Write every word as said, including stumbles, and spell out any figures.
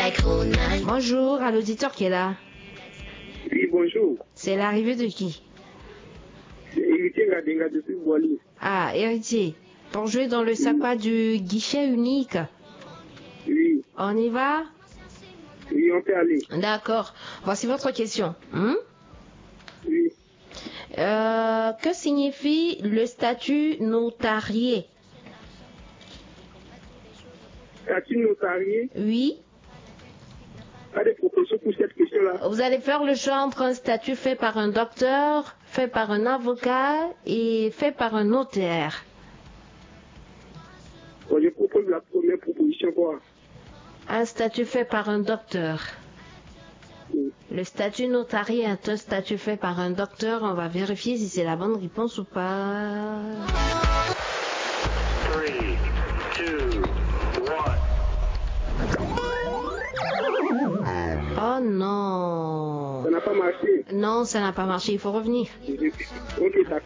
Bonjour à l'auditeur qui est là. Oui, bonjour. C'est l'arrivée de qui? C'est Héritier Gadenga depuis Boali. Ah, héritier. Pour jouer dans le sapin du guichet unique. Oui. On y va? Oui, on peut aller. D'accord. Voici votre question. Hmm? Oui. Euh, que signifie le statut notarié? Statut notarié? Oui. Pas de propositions pour cette question-là. Vous allez faire le choix entre un statut fait par un docteur, fait par un avocat et fait par un notaire. Bon, je propose la première proposition, quoi. Un statut fait par un docteur. Oui. Le statut notarié est un statut fait par un docteur. On va vérifier si c'est la bonne réponse ou pas. Three, two, one. Oh non. Ça n'a pas marché. Non, ça n'a pas marché. Il faut revenir. Ok, d'accord.